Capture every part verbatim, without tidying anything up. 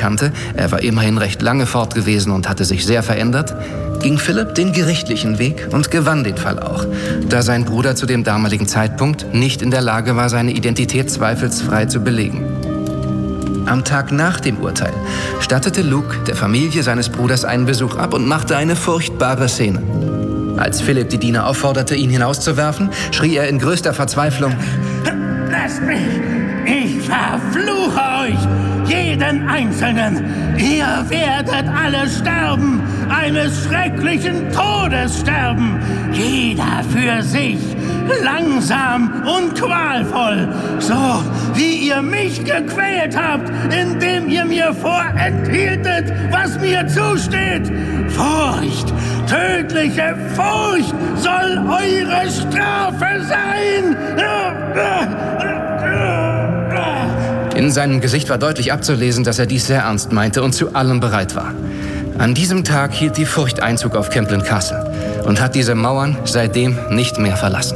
kannte, er war immerhin recht lange fort gewesen und hatte sich sehr verändert, ging Philip den gerichtlichen Weg und gewann den Fall auch, da sein Bruder zu dem damaligen Zeitpunkt nicht in der Lage war, seine Identität zweifelsfrei zu belegen. Am Tag nach dem Urteil stattete Luke der Familie seines Bruders einen Besuch ab und machte eine furchtbare Szene. Als Philip die Diener aufforderte, ihn hinauszuwerfen, schrie er in größter Verzweiflung: »Lasst mich! Ich verfluche euch, jeden Einzelnen! Ihr werdet alle sterben, eines schrecklichen Todes sterben! Jeder für sich, langsam und qualvoll, so wie ihr mich gequält habt, indem ihr mir vorenthieltet, was mir zusteht! Furcht, tödliche Furcht soll eure Strafe sein!« In seinem Gesicht war deutlich abzulesen, dass er dies sehr ernst meinte und zu allem bereit war. An diesem Tag hielt die Furcht Einzug auf Camplin Castle und hat diese Mauern seitdem nicht mehr verlassen.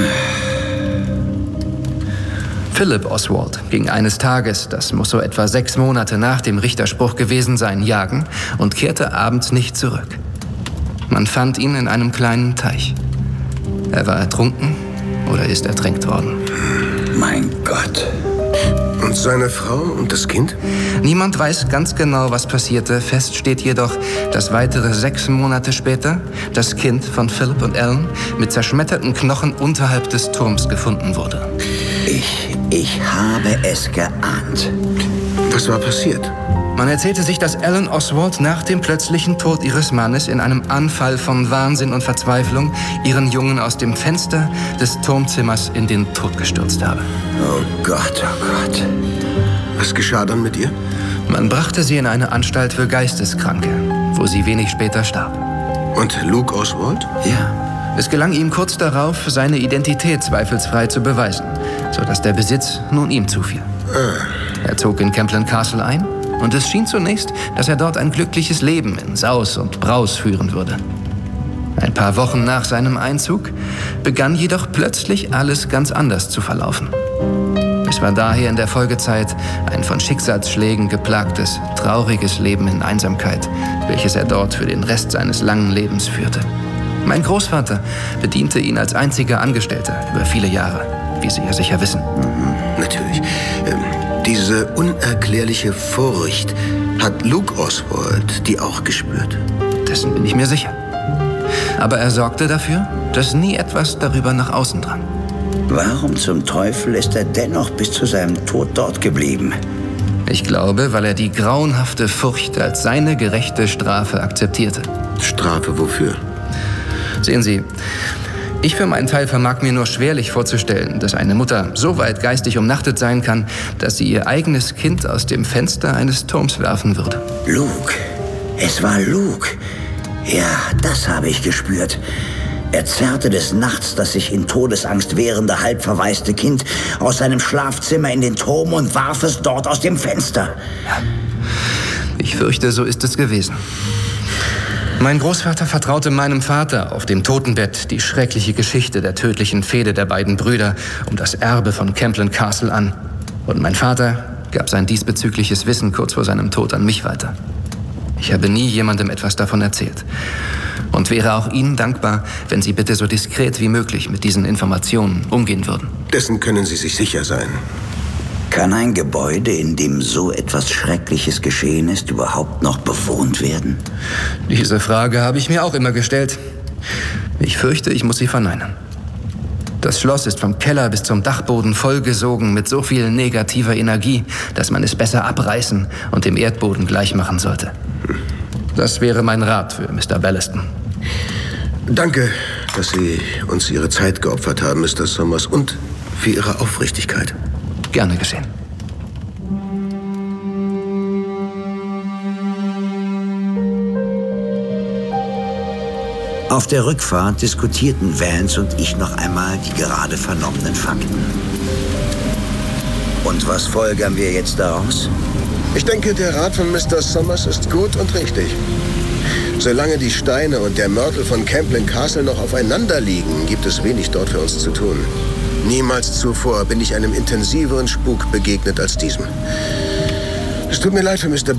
Philip Oswald ging eines Tages, das muss so etwa sechs Monate nach dem Richterspruch gewesen sein, jagen und kehrte abends nicht zurück. Man fand ihn in einem kleinen Teich. Er war ertrunken oder ist ertränkt worden. Mein Gott. Und seine Frau und das Kind? Niemand weiß ganz genau, was passierte. Fest steht jedoch, dass weitere sechs Monate später das Kind von Philip und Ellen mit zerschmetterten Knochen unterhalb des Turms gefunden wurde. Ich, ich habe es geahnt. Was war passiert? Man erzählte sich, dass Ellen Oswald nach dem plötzlichen Tod ihres Mannes in einem Anfall von Wahnsinn und Verzweiflung ihren Jungen aus dem Fenster des Turmzimmers in den Tod gestürzt habe. Oh Gott, oh Gott. Was geschah dann mit ihr? Man brachte sie in eine Anstalt für Geisteskranke, wo sie wenig später starb. Und Luke Oswald? Ja. Es gelang ihm kurz darauf, seine Identität zweifelsfrei zu beweisen, sodass der Besitz nun ihm zufiel. Ah. Er zog in Camplin Castle ein und es schien zunächst, dass er dort ein glückliches Leben in Saus und Braus führen würde. Ein paar Wochen nach seinem Einzug begann jedoch plötzlich alles ganz anders zu verlaufen. Es war daher in der Folgezeit ein von Schicksalsschlägen geplagtes, trauriges Leben in Einsamkeit, welches er dort für den Rest seines langen Lebens führte. Mein Großvater bediente ihn als einziger Angestellter über viele Jahre, wie Sie ja sicher wissen. Mhm, natürlich. Ähm, diese unerklärliche Furcht, hat Luke Oswald die auch gespürt? Dessen bin ich mir sicher. Aber er sorgte dafür, dass nie etwas darüber nach außen drang. Warum zum Teufel ist er dennoch bis zu seinem Tod dort geblieben? Ich glaube, weil er die grauenhafte Furcht als seine gerechte Strafe akzeptierte. Strafe wofür? Sehen Sie, ich für meinen Teil vermag mir nur schwerlich vorzustellen, dass eine Mutter so weit geistig umnachtet sein kann, dass sie ihr eigenes Kind aus dem Fenster eines Turms werfen würde. Luke. Es war Luke. Ja, das habe ich gespürt. Er zerrte des Nachts das sich in Todesangst wehrende, halbverwaiste Kind aus seinem Schlafzimmer in den Turm und warf es dort aus dem Fenster. Ja. Ich fürchte, so ist es gewesen. Mein Großvater vertraute meinem Vater auf dem Totenbett die schreckliche Geschichte der tödlichen Fehde der beiden Brüder um das Erbe von Camplin Castle an. Und mein Vater gab sein diesbezügliches Wissen kurz vor seinem Tod an mich weiter. Ich habe nie jemandem etwas davon erzählt und wäre auch Ihnen dankbar, wenn Sie bitte so diskret wie möglich mit diesen Informationen umgehen würden. Dessen können Sie sich sicher sein. Kann ein Gebäude, in dem so etwas Schreckliches geschehen ist, überhaupt noch bewohnt werden? Diese Frage habe ich mir auch immer gestellt. Ich fürchte, ich muss sie verneinen. Das Schloss ist vom Keller bis zum Dachboden vollgesogen mit so viel negativer Energie, dass man es besser abreißen und dem Erdboden gleichmachen sollte. Das wäre mein Rat für Mister Ballaston. Danke, dass Sie uns Ihre Zeit geopfert haben, Mister Sommers, und für Ihre Aufrichtigkeit. Gerne geschehen. Auf der Rückfahrt diskutierten Vance und ich noch einmal die gerade vernommenen Fakten. Und was folgern wir jetzt daraus? Ich denke, der Rat von Mister Sommers ist gut und richtig. Solange die Steine und der Mörtel von Camplin Castle noch aufeinander liegen, gibt es wenig dort für uns zu tun. Niemals zuvor bin ich einem intensiveren Spuk begegnet als diesem. Es tut mir leid für Mister